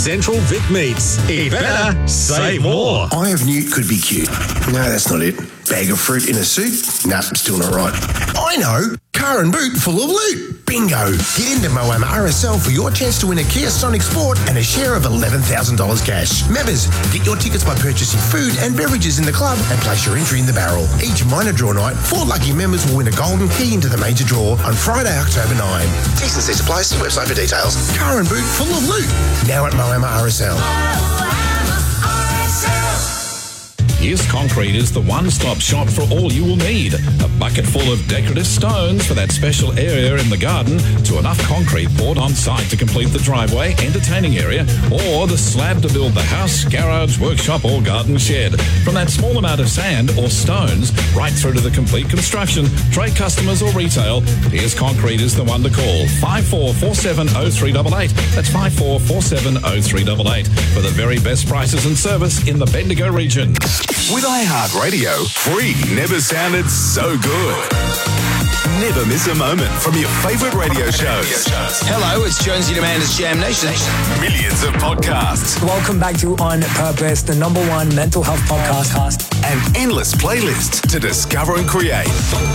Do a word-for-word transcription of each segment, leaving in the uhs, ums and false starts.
Central Vic Meats. Eat better, save more. Eye of newt could be cute. No, that's not it. Bag of fruit in a suit? Nah, still not right. I know. Car and boot full of loot. Bingo. Get into Moama R S L for your chance to win a Kia Sonic Sport and a share of eleven thousand dollars cash. Members, get your tickets by purchasing food and beverages in the club and place your entry in the barrel. Each minor draw night, four lucky members will win a golden key into the major draw on Friday, October ninth. T's and C's apply. See website for details. Car and boot full of loot. Now at Moama R S L. Yes Concrete is the one-stop shop for all you will need. A bucket full of decorative stones for that special area in the garden, to enough concrete poured on site to complete the driveway, entertaining area, or the slab to build the house, garage, workshop or garden shed. From that small amount of sand or stones right through to the complete construction, trade customers or retail, Pierce Concrete is the one to call. five four four seven oh three eight eight. That's five four four seven oh three eight eight for the very best prices and service in the Bendigo region. With iHeartRadio, free never sounded so good. Never miss a moment from your favourite radio shows. Hello, it's Jonesy and Amanda's Jam Nation. Millions of podcasts. Welcome back to On Purpose, the number one mental health podcast. And endless playlists to discover and create.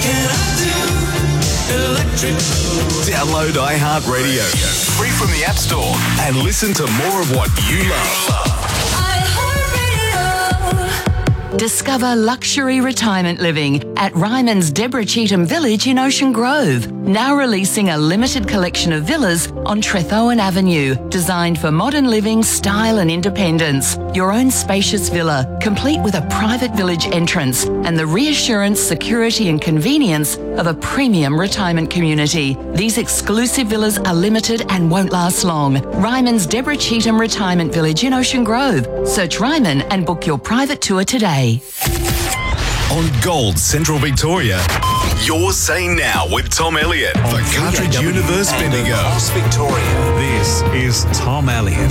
Download iHeartRadio, free from the App Store, and listen to more of what you love. Discover luxury retirement living at Ryman's Deborah Cheetham Village in Ocean Grove. Now releasing a limited collection of villas on Trethowan Avenue, designed for modern living, style and independence. Your own spacious villa, complete with a private village entrance and the reassurance, security and convenience of a premium retirement community. These exclusive villas are limited and won't last long. Ryman's Deborah Cheetham Retirement Village in Ocean Grove. Search Ryman and book your private tour today. On Gold Central Victoria, You're Say Now with Tom Elliott for Cartridge Universe Bendigo. Victoria. This is Tom Elliott.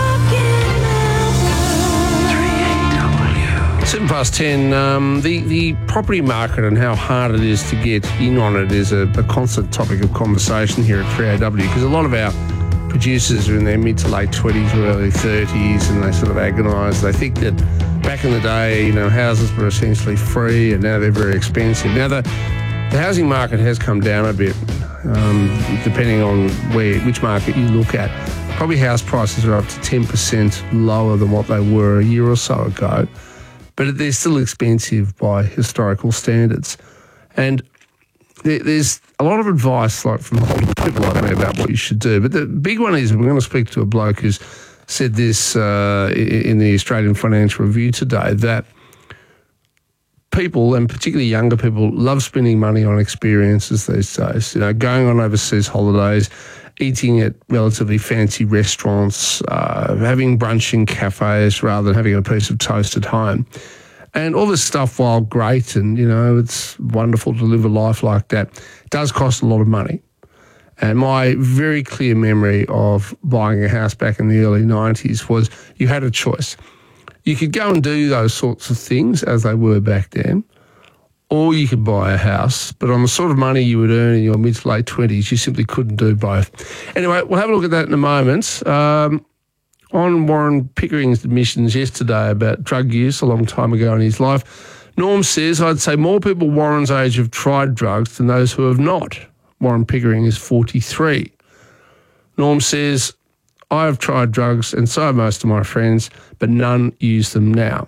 Seven past ten. Um, the the property market and how hard it is to get in on it is a, a constant topic of conversation here at three A W, because a lot of our producers are in their mid to late twenties or early thirties, and they sort of agonise. They think that back in the day, you know, houses were essentially free, and now they're very expensive. Now the the housing market has come down a bit, um, depending on where which market you look at. Probably house prices are up to ten percent lower than what they were a year or so ago, but they're still expensive by historical standards. And there, there's a lot of advice, like from people like me, about what you should do. But the big one is, we're going to speak to a bloke who's said this uh, in the Australian Financial Review today, that people, and particularly younger people, love spending money on experiences these days. You know, going on overseas holidays, eating at relatively fancy restaurants, uh, having brunch in cafes rather than having a piece of toast at home. And all this stuff, while great and, you know, it's wonderful to live a life like that, does cost a lot of money. And my very clear memory of buying a house back in the early nineties was you had a choice. You could go and do those sorts of things as they were back then, or you could buy a house. But on the sort of money you would earn in your mid to late twenties, you simply couldn't do both. Anyway, we'll have a look at that in a moment. Um, on Warren Pickering's admissions yesterday about drug use a long time ago in his life, Norm says, I'd say more people Warren's age have tried drugs than those who have not. Warren Pickering is forty-three. Norm says, I have tried drugs and so have most of my friends, but none use them now.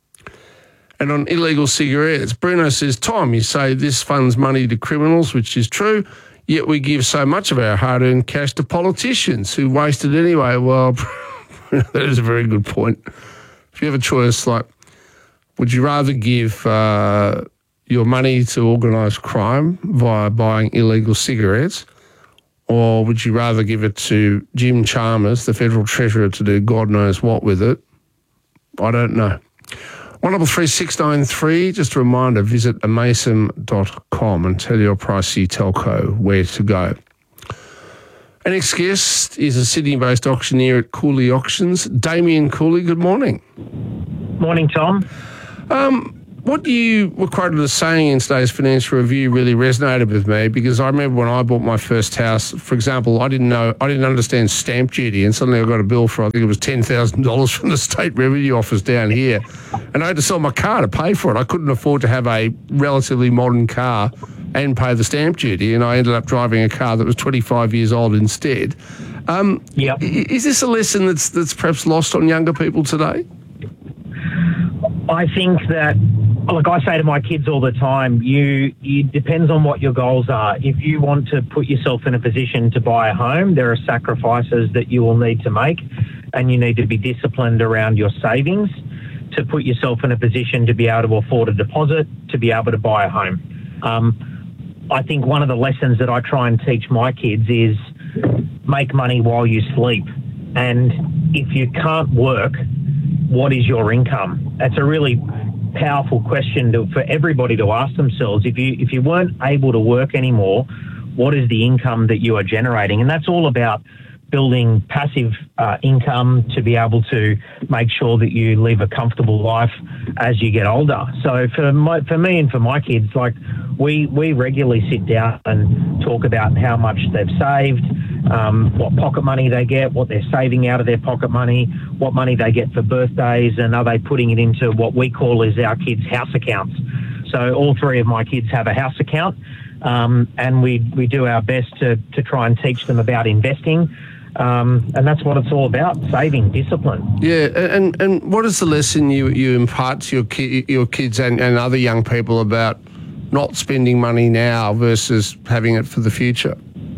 And on illegal cigarettes, Bruno says, Tom, you say this funds money to criminals, which is true, yet we give so much of our hard-earned cash to politicians who waste it anyway. Well, that is a very good point. If you have a choice, like, would you rather give uh, your money to organised crime via buying illegal cigarettes, or would you rather give it to Jim Chalmers, the Federal Treasurer, to do God knows what with it? I don't know. one double three six nine three, just a reminder, visit amasem dot com and tell your pricey telco where to go. Our next guest is a Sydney-based auctioneer at Cooley Auctions, Damien Cooley. Good morning. Morning, Tom. Um, what you were quoted as saying in today's Financial Review really resonated with me, because I remember when I bought my first house, for example, I didn't know, I didn't understand stamp duty, and suddenly I got a bill for, I think it was ten thousand dollars from the State Revenue Office down here, and I had to sell my car to pay for it. I couldn't afford to have a relatively modern car and pay the stamp duty, and I ended up driving a car that was twenty-five years old instead. Um, yep. Is this a lesson that's that's perhaps lost on younger people today? I think that, like I say to my kids all the time, you it depends on what your goals are. If you want to put yourself in a position to buy a home, there are sacrifices that you will need to make, and you need to be disciplined around your savings to put yourself in a position to be able to afford a deposit, to be able to buy a home. Um, I think one of the lessons that I try and teach my kids is make money while you sleep. And if you can't work, what is your income? That's a really powerful question to, for everybody to ask themselves. If you if you weren't able to work anymore, what is the income that you are generating? And that's all about building passive uh, income to be able to make sure that you live a comfortable life as you get older. So for my, for me and for my kids, like we we regularly sit down and talk about how much they've saved, um, what pocket money they get, what they're saving out of their pocket money, what money they get for birthdays, and are they putting it into what we call is our kids' house accounts. So all three of my kids have a house account, um, and we we do our best to to try and teach them about investing. Um, and that's what it's all about, saving, discipline. Yeah, and and what is the lesson you, you impart to your, ki- your kids and, and other young people about not spending money now versus having it for the future?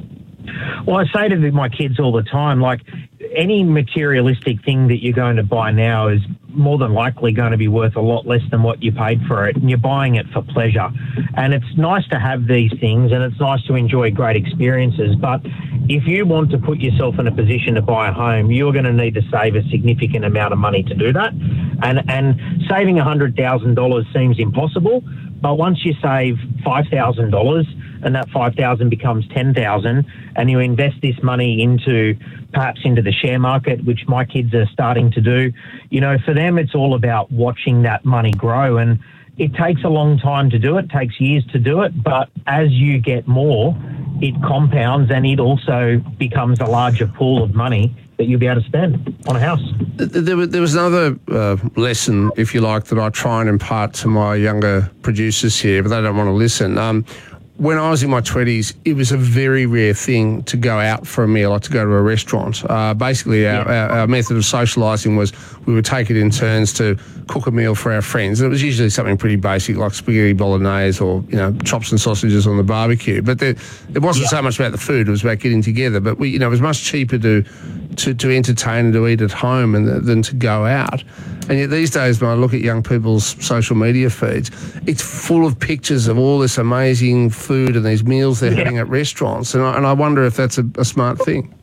Well, I say to my kids all the time, like, any materialistic thing that you're going to buy now is more than likely going to be worth a lot less than what you paid for it, and you're buying it for pleasure. And it's nice to have these things, and it's nice to enjoy great experiences, but if you want to put yourself in a position to buy a home, you're going to need to save a significant amount of money to do that. And and saving one hundred thousand dollars seems impossible, but once you save five thousand dollars and that five thousand dollars becomes ten thousand dollars, and you invest this money into perhaps into the share market, which my kids are starting to do, you know, for them it's all about watching that money grow. And it takes a long time to do it, takes years to do it, but as you get more, it compounds, and it also becomes a larger pool of money that you'll be able to spend on a house. There was, there was another uh, lesson, if you like, that I try and impart to my younger producers here, but they don't want to listen. Um, when I was in my twenties, it was a very rare thing to go out for a meal or to go to a restaurant. Uh, basically, our, yeah. our, our method of socialising was we would take it in turns to cook a meal for our friends. And it was usually something pretty basic like spaghetti bolognese or, you know, chops and sausages on the barbecue. But there, it wasn't yeah. so much about the food, it was about getting together. But, we, you know, it was much cheaper to, to, to entertain and to eat at home and, than to go out. And yet these days, when I look at young people's social media feeds, it's full of pictures of all this amazing food and these meals they're yeah. having at restaurants. And I, and I wonder if that's a, a smart thing.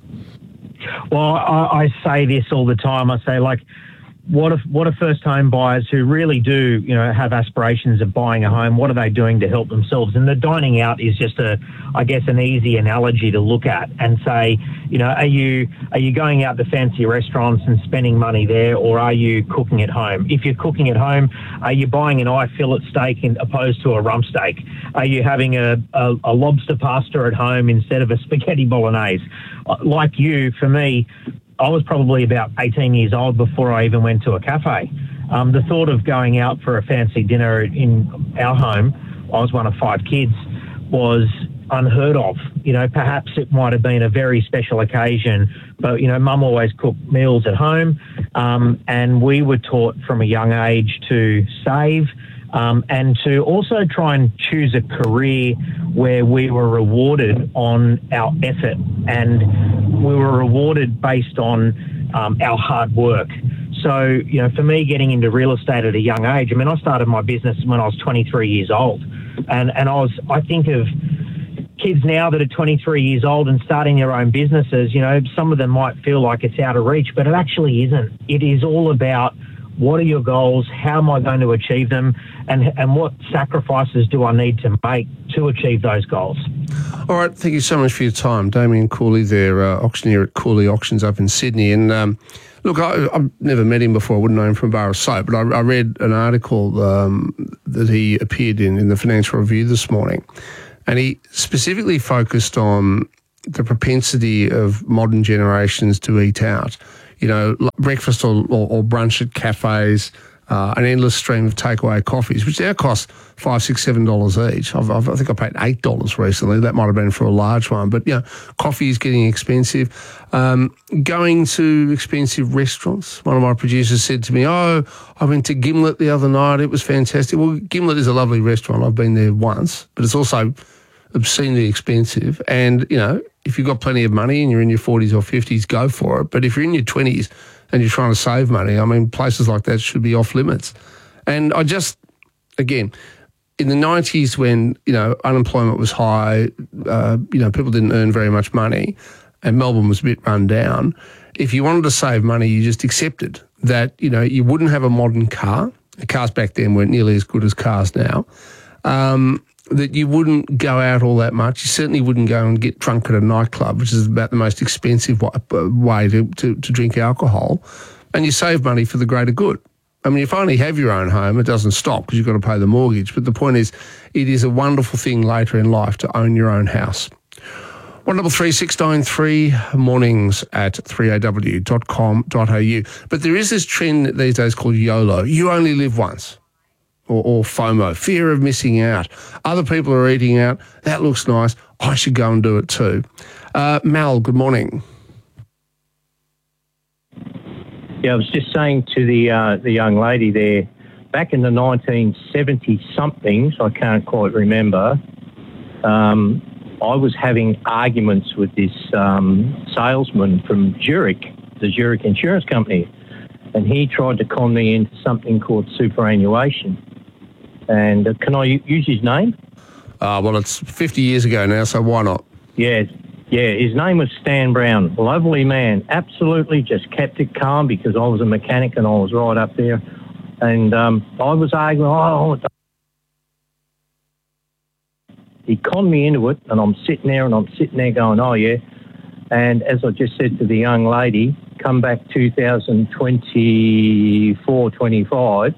Well, I, I say this all the time. I say, like, what if what are first home buyers who really do, you know, have aspirations of buying a home? What are they doing to help themselves? And the dining out is just a, I guess, an easy analogy to look at and say, you know, are you are you going out to fancy restaurants and spending money there, or are you cooking at home? If you're cooking at home, are you buying an eye fillet steak in, opposed to a rump steak? Are you having a, a, a lobster pasta at home instead of a spaghetti bolognese? Like you, for me, I was probably about eighteen years old before I even went to a cafe. Um, the thought of going out for a fancy dinner in our home, I was one of five kids, was unheard of. You know, perhaps it might have been a very special occasion, but, you know, Mum always cooked meals at home, um, and we were taught from a young age to save, Um, and to also try and choose a career where we were rewarded on our effort, and we were rewarded based on um, our hard work. So, you know, for me, getting into real estate at a young age, I mean, I started my business when I was twenty-three years old, and, and I was, I think of kids now that are twenty-three years old and starting their own businesses, you know, some of them might feel like it's out of reach, but it actually isn't. It is all about, what are your goals? How am I going to achieve them? And and what sacrifices do I need to make to achieve those goals? All right, thank you so much for your time. Damien Cooley there, uh, auctioneer at Cooley Auctions up in Sydney. And um, Look, I, I've never met him before. I wouldn't know him from a bar of soap, but I, I read an article um, that he appeared in in the Financial Review this morning, and he specifically focused on the propensity of modern generations to eat out. You know, breakfast or, or, or brunch at cafes, uh, an endless stream of takeaway coffees, which now cost five, six, seven dollars each. I've, I've, I think I paid eight dollars recently. That might have been for a large one, but you know, coffee is getting expensive. Um, going to expensive restaurants. One of my producers said to me, "Oh, I went to Gimlet the other night. It was fantastic." Well, Gimlet is a lovely restaurant. I've been there once, but it's also obscenely expensive. And you know, if you've got plenty of money and you're in your forties or fifties, go for it. But if you're in your twenties and you're trying to save money, I mean, places like that should be off limits. And I just, again, in the nineties when, you know, unemployment was high, uh, you know, people didn't earn very much money and Melbourne was a bit run down, if you wanted to save money, you just accepted that, you know, you wouldn't have a modern car. The cars back then weren't nearly as good as cars now. Um, that you wouldn't go out all that much. You certainly wouldn't go and get drunk at a nightclub, which is about the most expensive way to, to, to drink alcohol. And you save money for the greater good. I mean, if you only have your own home, it doesn't stop because you've got to pay the mortgage. But the point is, it is a wonderful thing later in life to own your own house. one double three six nine three, mornings at three a w dot com dot a u. But there is this trend these days called YOLO. You only live once. Or, or FOMO, fear of missing out. Other people are eating out. That looks nice. I should go and do it too. Uh, Mal, good morning. Yeah, I was just saying to the uh, the young lady there, back in the nineteen seventy-somethings, I can't quite remember, um, I was having arguments with this um, salesman from Zurich, the Zurich Insurance Company, and he tried to con me into something called superannuation. And uh, can I use his name? Uh, well, it's fifty years ago now, so why not? Yeah, yeah. His name was Stan Brown. Lovely man. Absolutely just kept it calm because I was a mechanic and I was right up there. And um, I was arguing, oh, he conned me into it, and I'm sitting there and I'm sitting there going, oh, yeah. And as I just said to the young lady, come back two thousand twenty-four, twenty-five,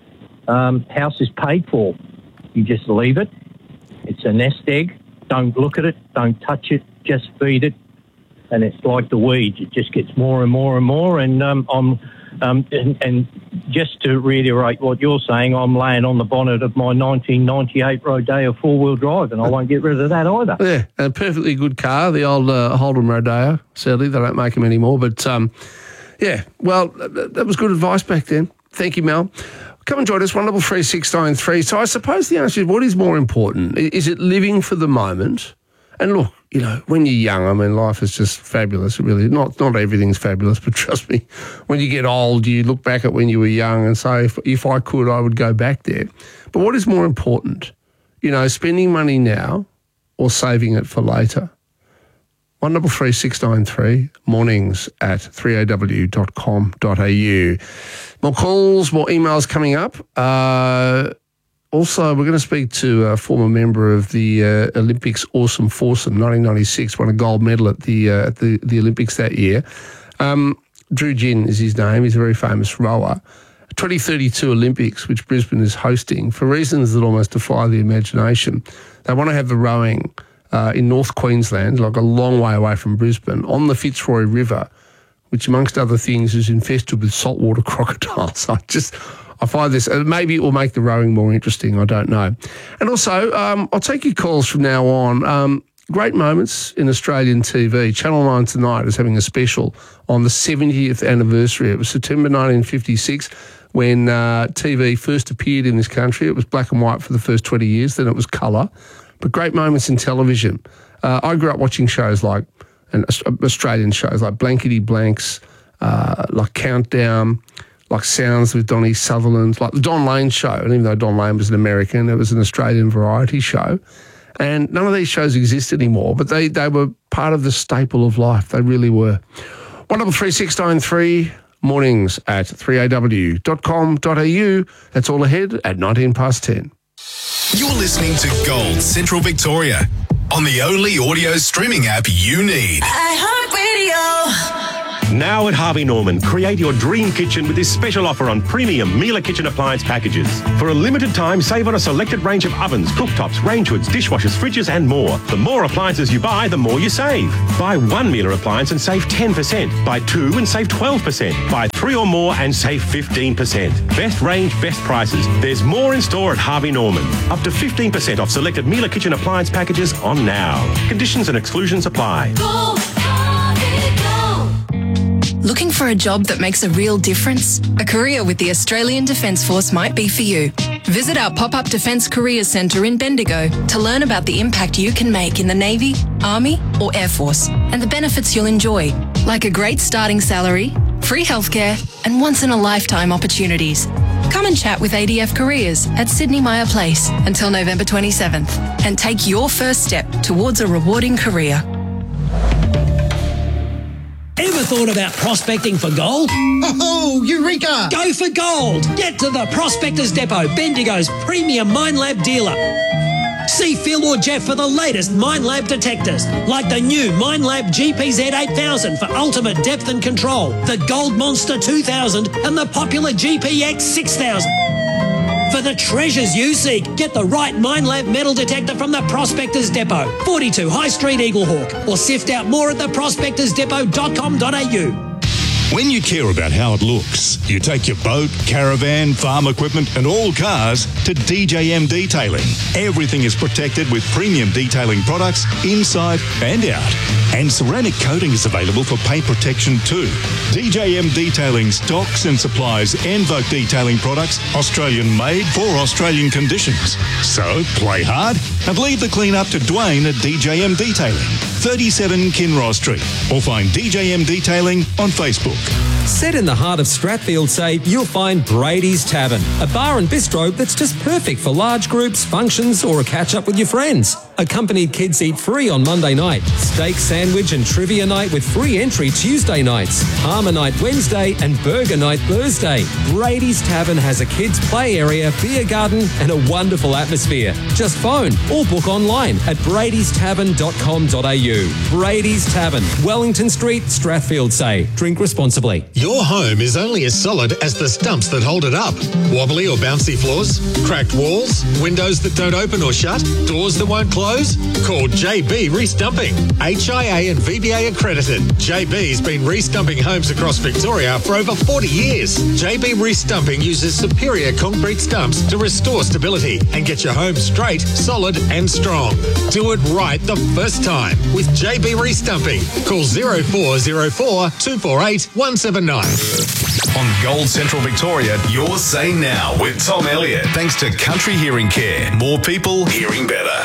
Um, house is paid for. You just leave it. It's a nest egg. Don't look at it. Don't touch it. Just feed it. And it's like the weeds. It just gets more and more and more. And um, I'm, um, and, and just to reiterate what you're saying, I'm laying on the bonnet of my nineteen ninety-eight Rodeo four-wheel drive, and I won't get rid of that either. Yeah, a perfectly good car, the old uh, Holden Rodeo. Sadly, they don't make them anymore. But um, yeah, well, that, that was good advice back then. Thank you, Mel. Come and join us, one double three six nine three. So I suppose the answer is, what is more important? Is it living for the moment? And look, you know, when you're young, I mean, life is just fabulous. It really, not not everything's fabulous, but trust me, when you get old, you look back at when you were young and say, if, if I could, I would go back there. But what is more important? You know, spending money now or saving it for later? one double three six nine three, mornings at three a w dot com dot a u. More calls, more emails coming up. Uh, also, we're going to speak to a former member of the uh, Olympics, Awesome Foursome, nineteen ninety-six, won a gold medal at the uh, at the, the Olympics that year. Um, Drew Ginn is his name. He's a very famous rower. twenty thirty-two Olympics, which Brisbane is hosting, for reasons that almost defy the imagination. They want to have the rowing Uh, in North Queensland, like a long way away from Brisbane, on the Fitzroy River, which amongst other things is infested with saltwater crocodiles. I just, I find this, uh, maybe it will make the rowing more interesting, I don't know. And also, um, I'll take your calls from now on. Um, great moments in Australian T V. Channel nine Tonight is having a special on the seventieth anniversary. It was September nineteen fifty-six when uh, T V first appeared in this country. It was black and white for the first twenty years, then it was colour. But great moments in television. Uh, I grew up watching shows like, and Australian shows like Blankety Blanks, uh, like Countdown, like Sounds with Donnie Sutherland, like the Don Lane Show. And even though Don Lane was an American, it was an Australian variety show. And none of these shows exist anymore, but they, they were part of the staple of life. They really were. one double three six nine three, mornings at three a w dot com dot a u. That's all ahead at nineteen past ten. You're listening to Gold Central Victoria on the only audio streaming app you need. iHeartRadio. Now at Harvey Norman, create your dream kitchen with this special offer on premium Miele kitchen appliance packages. For a limited time, save on a selected range of ovens, cooktops, range hoods, dishwashers, fridges and more. The more appliances you buy, the more you save. Buy one Miele appliance and save ten percent. Buy two and save twelve percent. Buy three or more and save fifteen percent. Best range, best prices. There's more in store at Harvey Norman. Up to fifteen percent off selected Miele kitchen appliance packages on now. Conditions and exclusions apply. Go, Harvey, go. Looking for a job that makes a real difference? A career with the Australian Defence Force might be for you. Visit our pop-up Defence Careers Centre in Bendigo to learn about the impact you can make in the Navy, Army or Air Force and the benefits you'll enjoy, like a great starting salary, free healthcare and once-in-a-lifetime opportunities. Come and chat with A D F Careers at Sydney Myer Place until November twenty-seventh and take your first step towards a rewarding career. Ever thought about prospecting for gold? Oh, Eureka! Go for gold! Get to the Prospectors Depot, Bendigo's premium Minelab dealer. See Phil or Jeff for the latest Minelab detectors, like the new Minelab G P Z eight thousand for ultimate depth and control, the Gold Monster two thousand and the popular G P X six thousand. For the treasures you seek, get the right Minelab metal detector from the Prospectors Depot, forty-two High Street, Eaglehawk, or sift out more at the prospectors depot dot com dot a u. When you care about how it looks, you take your boat, caravan, farm equipment and all cars to D J M Detailing. Everything is protected with premium detailing products inside and out. And ceramic coating is available for paint protection too. D J M Detailing stocks and supplies Envoke detailing products, Australian made for Australian conditions. So play hard and leave the clean up to Dwayne at D J M Detailing, thirty-seven Kinross Street, or find D J M Detailing on Facebook. Set in the heart of Stratfield, say, you'll find Brady's Tavern, a bar and bistro that's just perfect for large groups, functions, or a catch-up with your friends. Accompanied kids eat free on Monday night, steak sandwich and trivia night with free entry Tuesday nights, Harmour night Wednesday and burger night Thursday. Brady's Tavern has a kids' play area, beer garden and a wonderful atmosphere. Just phone or book online at bradys tavern dot com dot a u. Brady's Tavern, Wellington Street, Stratfield, say. Drink responsibly. Your home is only as solid as the stumps that hold it up. Wobbly or bouncy floors, cracked walls, windows that don't open or shut, doors that won't close? Call J B Restumping. H I A and V B A accredited. J B's been restumping homes across Victoria for over forty years. J B Restumping uses superior concrete stumps to restore stability and get your home straight, solid and strong. Do it right the first time with J B Restumping. Call zero four zero four two four eight one seven nine. On Gold Central Victoria, your say now with Tom Elliott. Thanks to Country Hearing Care. More people hearing better.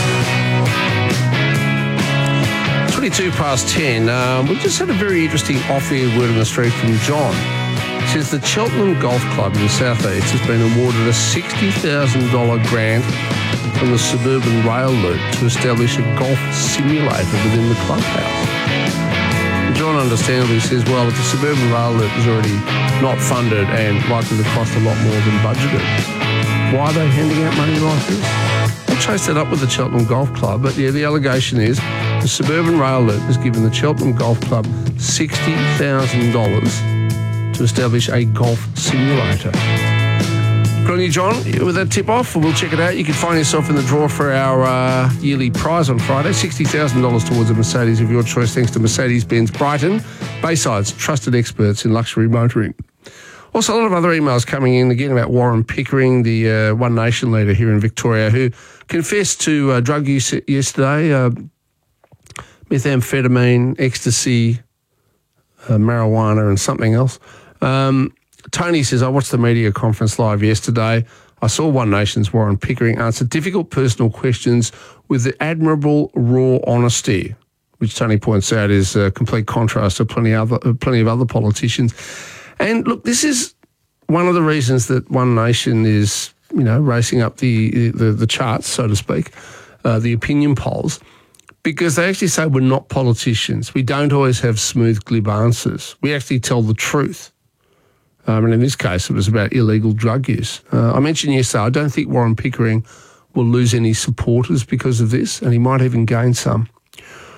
twenty-two past ten. Um, we just had a very interesting off-air word on the street from John. It says the Cheltenham Golf Club in the southeast has been awarded a sixty thousand dollars grant from the Suburban Rail Loop to establish a golf simulator within the clubhouse. John understandably says, well, if the Suburban Rail Loop is already not funded and likely to cost a lot more than budgeted, why are they handing out money like this? I'll chase that up with the Cheltenham Golf Club, but yeah, the allegation is the Suburban Rail Loop has given the Cheltenham Golf Club sixty thousand dollars to establish a golf simulator. Good on you, John. With that tip off, we'll check it out. You can find yourself in the draw for our uh, yearly prize on Friday, sixty thousand dollars towards a Mercedes of your choice, thanks to Mercedes-Benz Brighton, Bayside's trusted experts in luxury motoring. Also, a lot of other emails coming in, again, about Warren Pickering, the uh, One Nation leader here in Victoria, who confessed to uh, drug use yesterday, uh, methamphetamine, ecstasy, uh, marijuana and something else. Um, Tony says, I watched the media conference live yesterday. I saw One Nation's Warren Pickering answer difficult personal questions with the admirable raw honesty, which Tony points out is a complete contrast to plenty, other, plenty of other politicians. And look, this is one of the reasons that One Nation is, you know, racing up the the, the charts, so to speak, uh, the opinion polls, because they actually say we're not politicians. We don't always have smooth, glib answers. We actually tell the truth. Um, and in this case, it was about illegal drug use. Uh, I mentioned yesterday, I don't think Warren Pickering will lose any supporters because of this, and he might even gain some.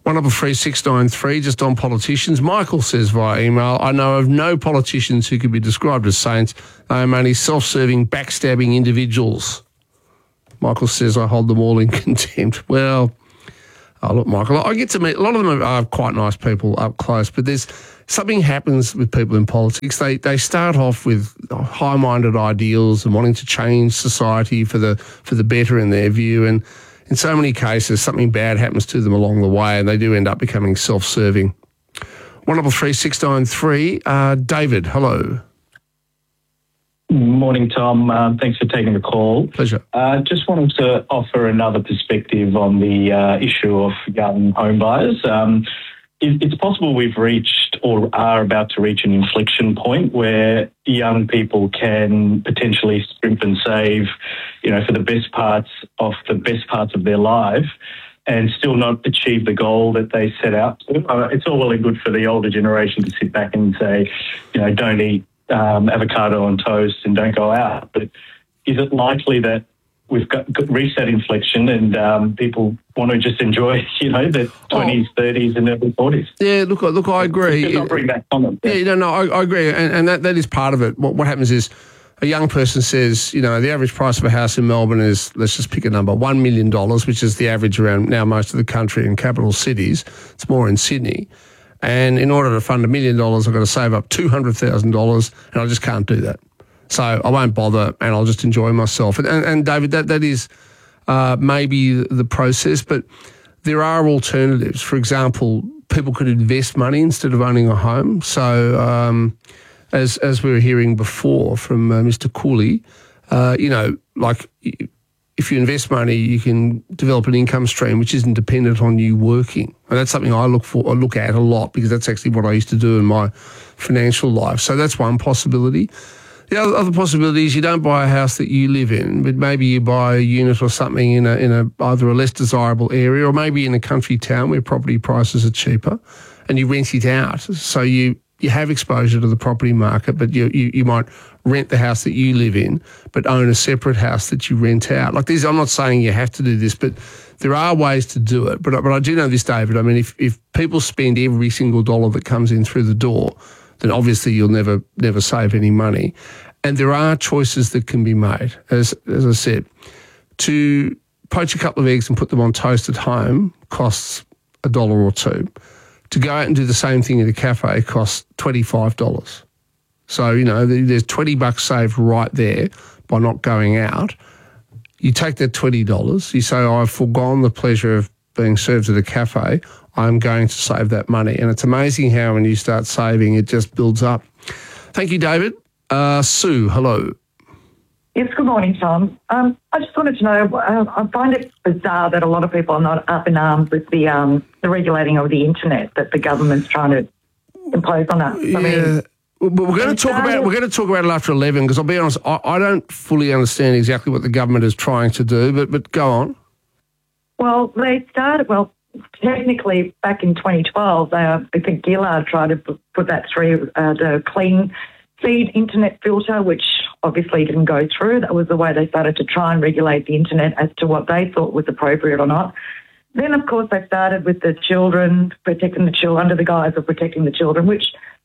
One double three six nine three, just on politicians. Michael says via email, I know of no politicians who could be described as saints. They are mainly self-serving, backstabbing individuals. Michael says, I hold them all in contempt. Well, oh, look, Michael, I get to meet, a lot of them are quite nice people up close, but there's something happens with people in politics. They they start off with high-minded ideals and wanting to change society for the for the better in their view, and in so many cases, something bad happens to them along the way, and they do end up becoming self-serving. One double three six nine three. Uh, David, hello. Morning, Tom. Um, thanks for taking the call. Pleasure. Uh, just wanted to offer another perspective on the uh, issue of young home buyers. Um, it, it's possible we've reached or are about to reach an inflection point where young people can potentially scrimp and save, you know, for the best parts of the best parts of their life and still not achieve the goal that they set out to. Uh, it's all well and good for the older generation to sit back and say, you know, don't eat Um, avocado on toast and don't go out. But is it likely that we've got, got reached that inflection and um, people want to just enjoy, you know, the twenties, oh. thirties and early forties? Yeah, look, look, I agree. Just not bring back on them. Yeah, no, no, I, I agree, and, and that, that is part of it. What, what happens is a young person says, you know, the average price of a house in Melbourne is, let's just pick a number, one million dollars, which is the average around now most of the country in capital cities. It's more in Sydney. And in order to fund a million dollars, I've got to save up two hundred thousand dollars, and I just can't do that. So I won't bother, and I'll just enjoy myself. And, and, and David, that, that is uh, maybe the process, but there are alternatives. For example, people could invest money instead of owning a home. So um, as as we were hearing before from uh, Mister Cooley, uh, you know, like if you invest money, you can develop an income stream which isn't dependent on you working. And that's something I look for, I look at a lot because that's actually what I used to do in my financial life. So that's one possibility. The other, other possibility is you don't buy a house that you live in, but maybe you buy a unit or something in a in a either a less desirable area or maybe in a country town where property prices are cheaper, and you rent it out. So you you have exposure to the property market, but you you, you might rent the house that you live in, but own a separate house that you rent out. Like this, I'm not saying you have to do this, but there are ways to do it. But but I do know this, David. I mean, if if people spend every single dollar that comes in through the door, then obviously you'll never never save any money. And there are choices that can be made. As as I said, to poach a couple of eggs and put them on toast at home costs a dollar or two. To go out and do the same thing at a cafe costs twenty-five dollars. So, you know, there's twenty bucks saved right there by not going out. You take that twenty dollars, you say, oh, I've foregone the pleasure of being served at a cafe, I'm going to save that money. And it's amazing how when you start saving, it just builds up. Thank you, David. Uh, Sue, hello. Yes, good morning, Tom. Um, I just wanted to know, uh, I find it bizarre that a lot of people are not up in arms with the um, the regulating of the internet that the government's trying to impose on us. I yeah. mean, But we're going to talk about we're going to talk about it after eleven because I'll be honest, I, I don't fully understand exactly what the government is trying to do. But but go on. Well, they started. Well, technically, back in twenty twelve, they, uh, I think Gillard tried to put, put that through uh, the clean feed internet filter, which obviously didn't go through. That was the way they started to try and regulate the internet as to what they thought was appropriate or not. Then, of course, they started with the children, protecting the children under the guise of protecting the children, which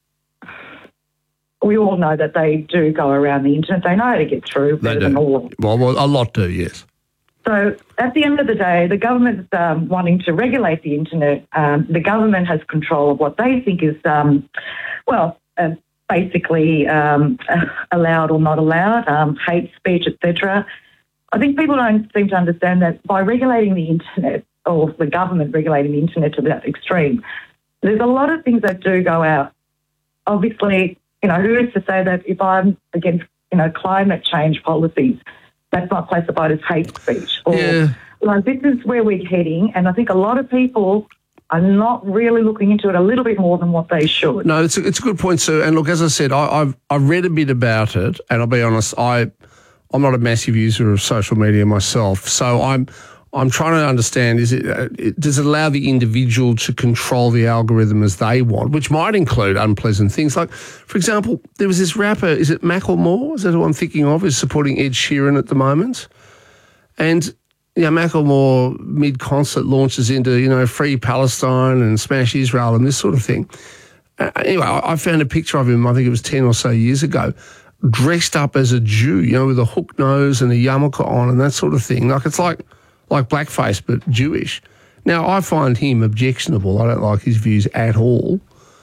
we all know that they do go around the internet. They know how to get through better than all. Well, well, a lot do, yes. So at the end of the day, the government's um, wanting to regulate the internet. Um, the government has control of what they think is, um, well, uh, basically um, allowed or not allowed, um, hate speech, et cetera. I think people don't seem to understand that by regulating the internet, or the government regulating the internet to that extreme, there's a lot of things that do go out. Obviously, you know, who is to say that if I'm against, you know, climate change policies, that's not classified as hate speech? Or, yeah. you know, this is where we're heading, and I think a lot of people are not really looking into it a little bit more than what they should. No, it's a, it's a good point, Sue. And look, as I said, I, I've I've read a bit about it, and I'll be honest, I I'm not a massive user of social media myself, so I'm I'm trying to understand: is it, uh, it does it allow the individual to control the algorithm as they want, which might include unpleasant things, like, for example, there was this rapper, is it Macklemore? Is that who I'm thinking of? Is supporting Ed Sheeran at the moment, and you know, Macklemore mid-concert launches into, you know, Free Palestine and Smash Israel and this sort of thing. Uh, anyway, I, I found a picture of him, I think it was ten or so years ago, dressed up as a Jew, you know, with a hook nose and a yarmulke on and that sort of thing. Like, it's like like blackface, but Jewish. Now, I find him objectionable. I don't like his views at all.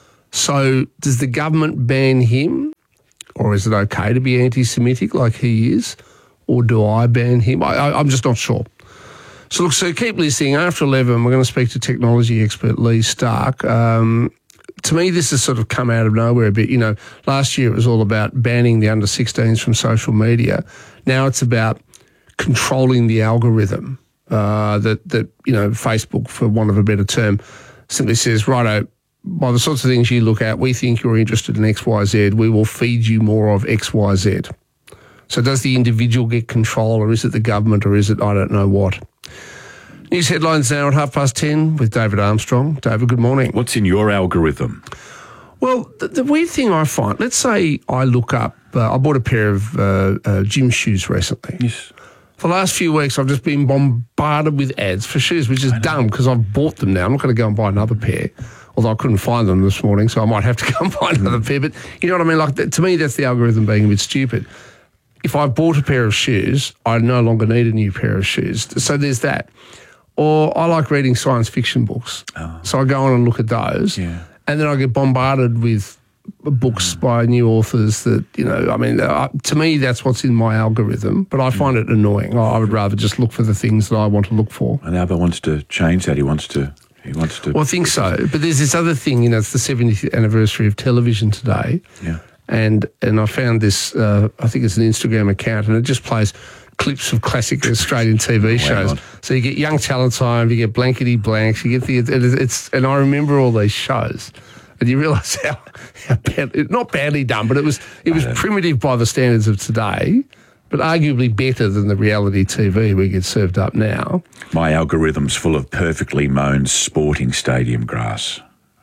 So does the government ban him? Or is it okay to be anti-Semitic like he is? Or do I ban him? I, I, I'm just not sure. So, look, so keep listening. After eleven, we're going to speak to technology expert Lee Stark. Um, to me, this has sort of come out of nowhere a bit. You know, last year it was all about banning the under sixteens from social media. Now it's about controlling the algorithm uh, that, that, you know, Facebook, for want of a better term, simply says, righto, by the sorts of things you look at, we think you're interested in X, Y, Z. We will feed you more of X, Y, Z. So does the individual get control, or is it the government, or is it I don't know what? News headlines now at half past ten with David Armstrong. David, good morning. What's in your algorithm? Well, the, the weird thing I find, let's say I look up, uh, I bought a pair of uh, uh, gym shoes recently. Yes. For the last few weeks, I've just been bombarded with ads for shoes, which is dumb because I've bought them now. I'm not going to go and buy another pair. Although I couldn't find them this morning, so I might have to go and find another pair. But you know what I mean? Like, to me, that's the algorithm being a bit stupid. If I bought a pair of shoes, I no longer need a new pair of shoes. So there's that. Or I like reading science fiction books. Oh. So I go on and look at those. Yeah. And then I get bombarded with books mm. by new authors that, you know, I mean, uh, to me, that's what's in my algorithm. But I find it annoying. I would rather just look for the things that I want to look for. And Albert wants to change that. He wants to... He wants to. Well, I think so. But there's this other thing, you know, it's the seventieth anniversary of television today. Yeah. And and I found this, uh, I think it's an Instagram account, and it just plays clips of classic Australian T V shows. on. So you get Young Talent Time, you get Blankety Blanks, you get the, it's, and I remember all these shows. And you realise how, how bad, not badly done, but it was it was primitive by the standards of today, but arguably better than the reality T V we get served up now. My algorithm's full of perfectly mown sporting stadium grass.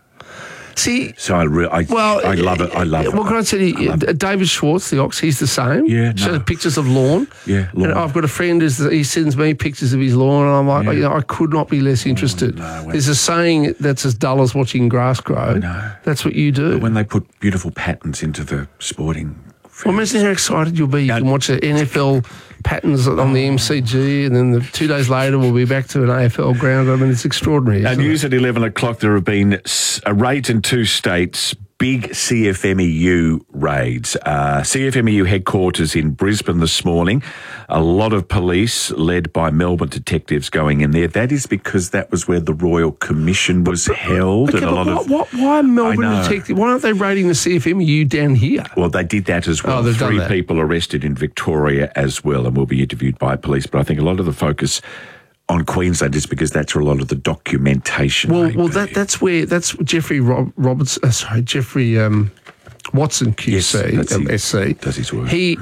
See, so I, re- I, well, I love it. I love it. Well, can I tell you, David Schwartz, the Ox, he's the same. Yeah, no. Shows pictures of lawn. Yeah, lawn. And I've got a friend who's, he sends me pictures of his lawn, and I'm like, yeah. you know, I could not be less interested. Oh, no, There's a saying that's as dull as watching grass grow. I know. That's what you do. But when they put beautiful patterns into the sporting. Well, imagine how excited you'll be. You can watch the N F L patterns on the M C G, and then the two days later we'll be back to an A F L ground. I mean, it's extraordinary. Our news it? at eleven o'clock, there have been a raid in two states, big C F M E U raids. Uh, C F M E U headquarters in Brisbane this morning. A lot of police led by Melbourne detectives going in there. That is because that was where the Royal Commission was held. Okay, and a lot what, of what, why Melbourne detectives? Why aren't they raiding the C F M E U down here? Well, they did that as well. Oh, Three people arrested in Victoria as well and will be interviewed by police. But I think a lot of the focus on Queensland is because that's where a lot of the documentation. Well, may well, be. that that's where that's Jeffrey Rob, Roberts. Uh, sorry, Jeffrey um, Watson Q C, yes, um, he, S C. Does his work. He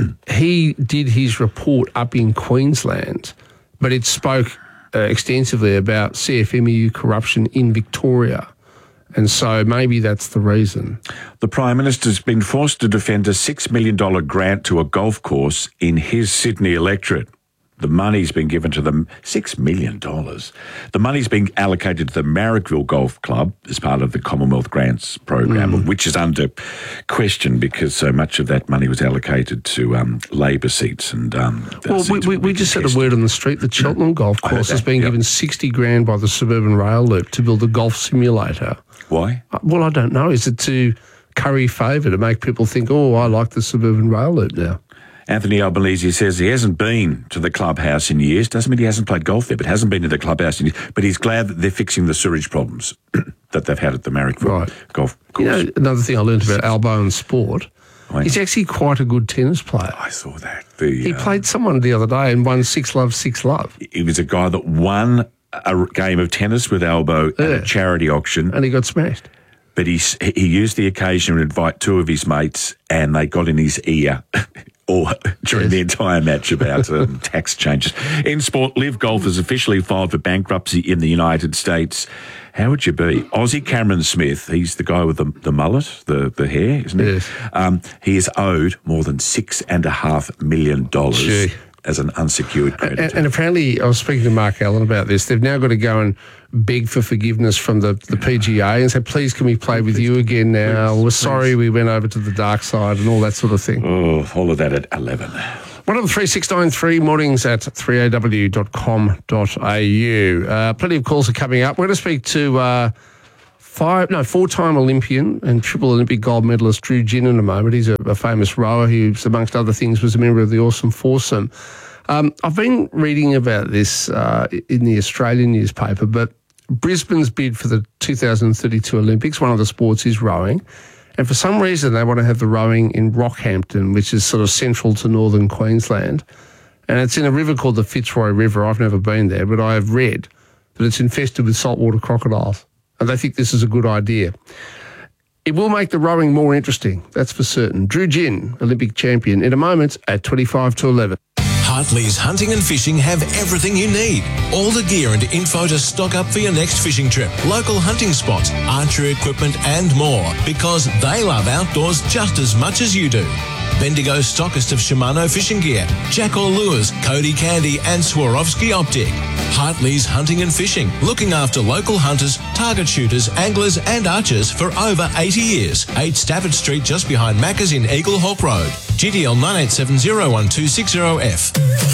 he did his report up in Queensland, but it spoke uh, extensively about C F M E U corruption in Victoria. And so maybe that's the reason. The Prime Minister's been forced to defend a six million dollars grant to a golf course in his Sydney electorate. The money's been given to them, six million dollars. The money's been allocated to the Marrickville Golf Club as part of the Commonwealth Grants program, mm. which is under question because so much of that money was allocated to um, Labor seats. And um, Well, we, we, we just had a word on the street that Cheltenham Golf Course has been yep. given sixty grand by the Suburban Rail Loop to build a golf simulator. Why? Uh, well, I don't know. Is it to curry favour, to make people think, oh, I like the Suburban Rail Loop now? Anthony Albanese says he hasn't been to the clubhouse in years. Doesn't mean he hasn't played golf there, but hasn't been to the clubhouse in years. But he's glad that they're fixing the sewage problems that they've had at the Marrickville right. Golf Course. You know, another thing I learned about Albo in sport, oh, he's actually quite a good tennis player. I saw that. The, he um, played someone the other day and won six love, six love. He was a guy that won a game of tennis with Albo yeah. at a charity auction. And he got smashed. But he, he used the occasion to invite two of his mates and they got in his ear or during yes. the entire match about um, tax changes. In sport, Live Golf has officially filed for bankruptcy in the United States. How would you be? Aussie Cameron Smith, he's the guy with the, the mullet, the, the hair, isn't he? Yes. Um, he is owed more than six and a half million dollars. Gee. as an unsecured creditor. And, and apparently, I was speaking to Mark Allen about this, they've now got to go and beg for forgiveness from the, the P G A and say, please, can we play with you again now? Please, We're please. sorry we went over to the dark side and all that sort of thing. Oh, all of that at eleven. One of the three six nine three mornings at three a w dot com dot a u. Uh, plenty of calls are coming up. We're going to speak to uh, five, no, four-time Olympian and triple Olympic gold medalist Drew Ginn in a moment. He's a, a famous rower who, amongst other things, was a member of the Awesome Foursome. Um, I've been reading about this uh, in the Australian newspaper, but Brisbane's bid for the two thousand thirty-two Olympics, one of the sports is rowing. And for some reason, they want to have the rowing in Rockhampton, which is sort of central to northern Queensland. And it's in a river called the Fitzroy River. I've never been there, but I have read that it's infested with saltwater crocodiles. And they think this is a good idea. It will make the rowing more interesting, that's for certain. Drew Ginn, Olympic champion, in a moment at twenty-five to eleven. Hartley's Hunting and Fishing have everything you need. All the gear and info to stock up for your next fishing trip. Local hunting spots, archery equipment and more. Because they love outdoors just as much as you do. Bendigo stockist of Shimano fishing gear, Jackal Lures, Cody Candy and Swarovski Optic. Hartley's Hunting and Fishing, looking after local hunters, target shooters, anglers and archers for over eighty years. eight Stafford Street just behind Macca's in Eagle Hawk Road. G D L nine eight seven zero one two six zero F.